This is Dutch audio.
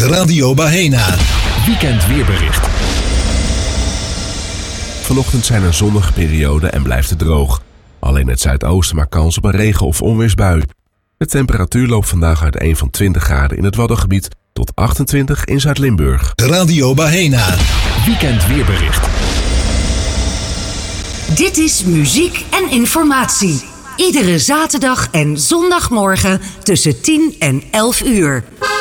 Radio Bahena. Weekend weerbericht. Vanochtend zijn er zonnige perioden en blijft het droog. Alleen in het zuidoosten maakt kans op een regen- of onweersbui. De temperatuur loopt vandaag uiteen van 20 graden in het Waddengebied tot 28 in Zuid-Limburg. Radio Bahena. Weekend weerbericht. Dit is muziek en informatie. Iedere zaterdag en zondagmorgen tussen 10 en 11 uur.